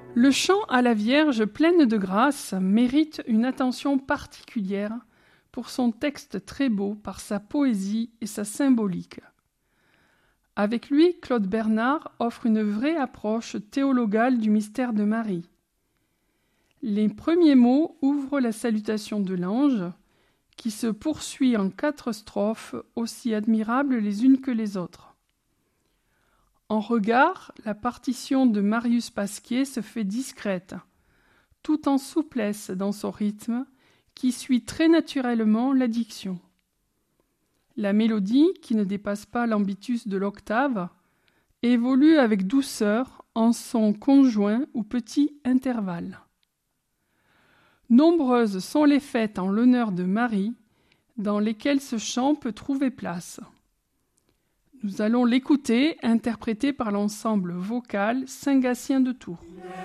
Le chant à la Vierge pleine de grâce mérite une attention particulière pour son texte très beau par sa poésie et sa symbolique. Avec lui, Claude Bernard offre une vraie approche théologale du mystère de Marie. Les premiers mots ouvrent la salutation de l'ange, qui se poursuit en 4 strophes aussi admirables les unes que les autres. En regard, la partition de Marius Pasquier se fait discrète, tout en souplesse dans son rythme, qui suit très naturellement la diction. La mélodie, qui ne dépasse pas l'ambitus de l'octave, évolue avec douceur en sons conjoints ou petits intervalles. Nombreuses sont les fêtes en l'honneur de Marie, dans lesquelles ce chant peut trouver place. Nous allons l'écouter, interprété par l'ensemble vocal Saint-Gatien de Tours.